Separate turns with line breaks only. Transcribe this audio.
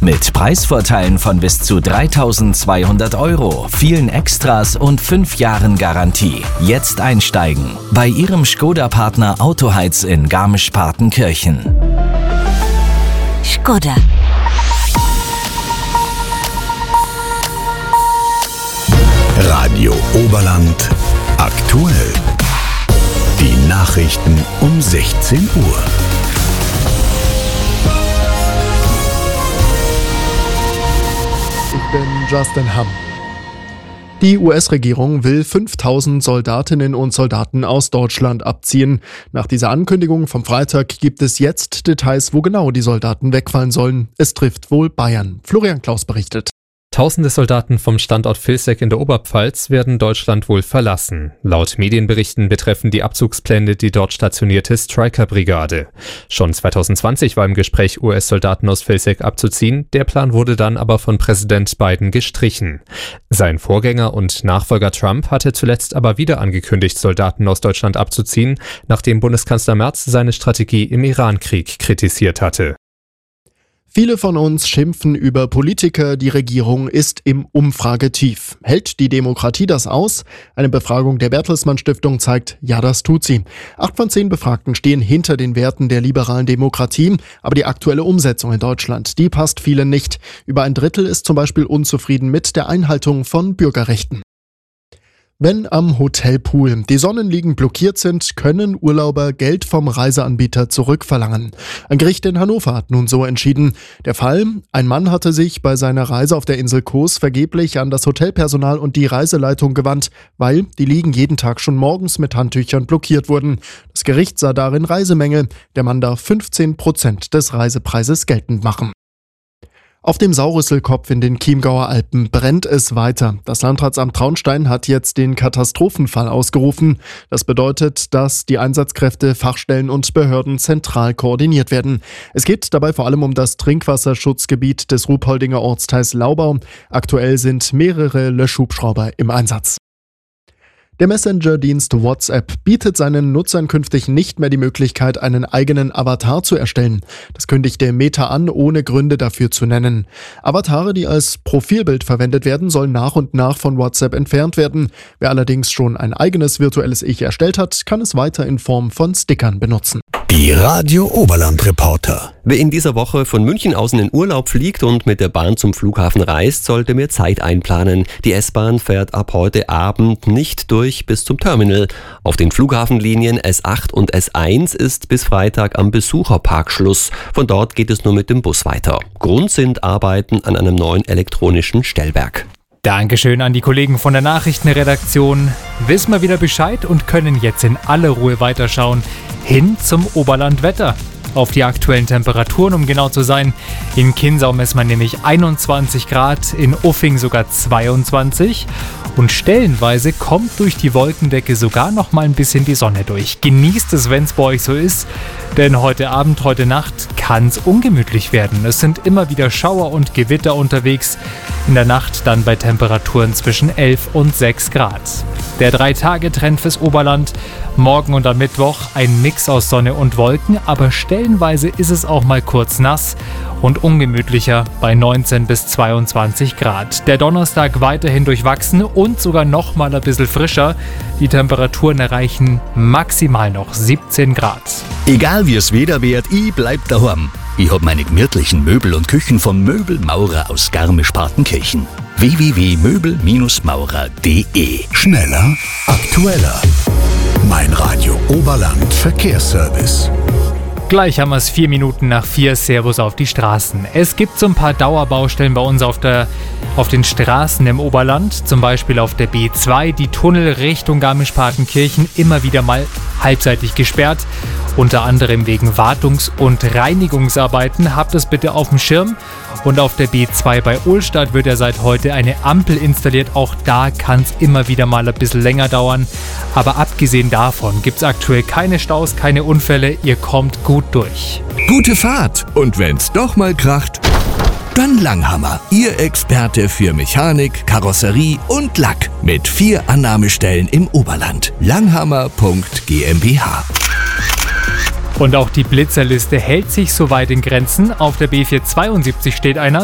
Mit Preisvorteilen von bis zu 3.200 €, vielen Extras und 5 Jahren Garantie. Jetzt einsteigen bei Ihrem Škoda-Partner Autoheiz in Garmisch-Partenkirchen.
Škoda.
Radio Oberland aktuell. Die Nachrichten um 16 Uhr.
Ich bin Justin Hamm. Die US-Regierung will 5.000 Soldatinnen und Soldaten aus Deutschland abziehen. Nach dieser Ankündigung vom Freitag gibt es jetzt Details, wo genau die Soldaten wegfallen sollen. Es trifft wohl Bayern. Florian Klaus berichtet.
Tausende Soldaten vom Standort Vilseck in der Oberpfalz werden Deutschland wohl verlassen. Laut Medienberichten betreffen die Abzugspläne die dort stationierte Stryker-Brigade. Schon 2020 war im Gespräch, US-Soldaten aus Vilseck abzuziehen. Der Plan wurde dann aber von Präsident Biden gestrichen. Sein Vorgänger und Nachfolger Trump hatte zuletzt aber wieder angekündigt, Soldaten aus Deutschland abzuziehen, nachdem Bundeskanzler Merz seine Strategie im Irankrieg kritisiert hatte.
Viele von uns schimpfen über Politiker, die Regierung ist im Umfragetief. Hält die Demokratie das aus? Eine Befragung der Bertelsmann Stiftung zeigt, ja, das tut sie. 8 von 10 Befragten stehen hinter den Werten der liberalen Demokratie, aber die aktuelle Umsetzung in Deutschland, die passt vielen nicht. Über ein Drittel ist zum Beispiel unzufrieden mit der Einhaltung von Bürgerrechten. Wenn am Hotelpool die Sonnenliegen blockiert sind, können Urlauber Geld vom Reiseanbieter zurückverlangen. Ein Gericht in Hannover hat nun so entschieden. Der Fall: Ein Mann hatte sich bei seiner Reise auf der Insel Kos vergeblich an das Hotelpersonal und die Reiseleitung gewandt, weil die Liegen jeden Tag schon morgens mit Handtüchern blockiert wurden. Das Gericht sah darin Reisemängel. Der Mann darf 15% des Reisepreises geltend machen. Auf dem Saurüsselkopf in den Chiemgauer Alpen brennt es weiter. Das Landratsamt Traunstein hat jetzt den Katastrophenfall ausgerufen. Das bedeutet, dass die Einsatzkräfte, Fachstellen und Behörden zentral koordiniert werden. Es geht dabei vor allem um das Trinkwasserschutzgebiet des Ruhpoldinger Ortsteils Laubau. Aktuell sind mehrere Löschhubschrauber im Einsatz. Der Messenger-Dienst WhatsApp bietet seinen Nutzern künftig nicht mehr die Möglichkeit, einen eigenen Avatar zu erstellen. Das kündigte Meta an, ohne Gründe dafür zu nennen. Avatare, die als Profilbild verwendet werden, sollen nach und nach von WhatsApp entfernt werden. Wer allerdings schon ein eigenes virtuelles Ich erstellt hat, kann es weiter in Form von Stickern benutzen.
Die Radio Oberland Reporter.
Wer in dieser Woche von München aus in den Urlaub fliegt und mit der Bahn zum Flughafen reist, sollte mehr Zeit einplanen. Die S-Bahn fährt ab heute Abend nicht durch bis zum Terminal. Auf den Flughafenlinien S8 und S1 ist bis Freitag am Besucherpark Schluss. Von dort geht es nur mit dem Bus weiter. Grund sind Arbeiten an einem neuen elektronischen Stellwerk.
Dankeschön an die Kollegen von der Nachrichtenredaktion. Wissen wir wieder Bescheid und können jetzt in aller Ruhe weiterschauen. Hin zum Oberlandwetter. Auf die aktuellen Temperaturen, um genau zu sein. In Kinsau messen wir nämlich 21 Grad, in Uffing sogar 22. Und stellenweise kommt durch die Wolkendecke sogar noch mal ein bisschen die Sonne durch. Genießt es, wenn es bei euch so ist, denn heute Abend, heute Nacht kann es ungemütlich werden. Es sind immer wieder Schauer und Gewitter unterwegs. In der Nacht dann bei Temperaturen zwischen 11 und 6 Grad. Der 3-Tage-Trend fürs Oberland. Morgen und am Mittwoch ein Mix aus Sonne und Wolken, aber stellenweise ist es auch mal kurz nass und ungemütlicher bei 19 bis 22 Grad. Der Donnerstag weiterhin durchwachsen und sogar noch mal ein bisschen frischer. Die Temperaturen erreichen maximal noch 17 Grad.
Egal wie es Wetter wird, ich bleib daheim. Ich hab meine gemütlichen Möbel und Küchen vom Möbelmaurer aus Garmisch-Partenkirchen. www.möbel-maurer.de. Schneller, aktueller. Mein Radio Oberland Verkehrsservice.
Gleich haben wir es 4 Minuten nach 4. Servus auf die Straßen. Es gibt so ein paar Dauerbaustellen bei uns auf den Straßen im Oberland. Zum Beispiel auf der B2, die Tunnel Richtung Garmisch-Partenkirchen immer wieder mal halbseitig gesperrt. Unter anderem wegen Wartungs- und Reinigungsarbeiten. Habt es bitte auf dem Schirm. Und auf der B2 bei Ohlstadt wird ja seit heute eine Ampel installiert. Auch da kann es immer wieder mal ein bisschen länger dauern. Aber abgesehen davon gibt es aktuell keine Staus, keine Unfälle. Ihr kommt gut durch.
Gute Fahrt! Und wenn's doch mal kracht, dann Langhammer. Ihr Experte für Mechanik, Karosserie und Lack. Mit 4 Annahmestellen im Oberland. Langhammer.GmbH.
Und auch die Blitzerliste hält sich soweit in Grenzen. Auf der B472 steht einer.